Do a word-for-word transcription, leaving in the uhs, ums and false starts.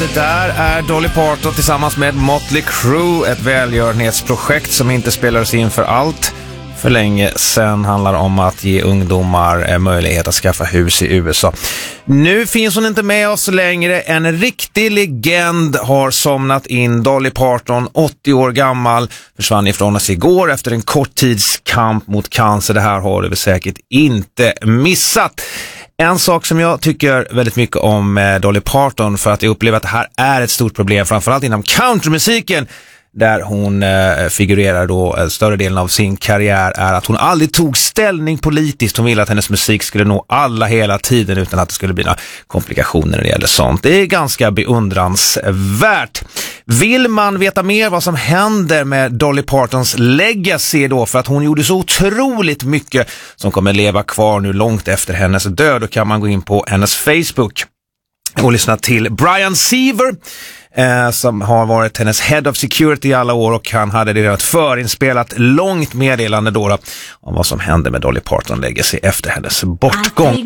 Det där är Dolly Parton tillsammans med Motley Crue, ett välgörenhetsprojekt som inte spelades in för allt för länge sedan. Handlar om att ge ungdomar möjlighet att skaffa hus i U S A. Nu finns hon inte med oss längre. En riktig legend har somnat in. Dolly Parton, åttio år gammal, försvann ifrån oss igår efter en kort tids kamp mot cancer. Det här har du väl säkert inte missat. En sak som jag tycker väldigt mycket om Dolly Parton, för att jag upplever att det här är ett stort problem, framförallt inom countrymusiken, där hon eh, figurerar då eh, större delen av sin karriär, är att hon aldrig tog ställning politiskt. Hon ville att hennes musik skulle nå alla hela tiden utan att det skulle bli några komplikationer när det gäller sånt. Det är ganska beundransvärt. Vill man veta mer vad som händer med Dolly Partons legacy då, för att hon gjorde så otroligt mycket som kommer leva kvar nu långt efter hennes död, då kan man gå in på hennes Facebook och lyssna till Brian Seaver, eh, som har varit hennes head of security i alla år, och han hade redan ett förinspelat långt meddelande då, då om vad som hände med Dolly Parton legacy efter hennes bortgång.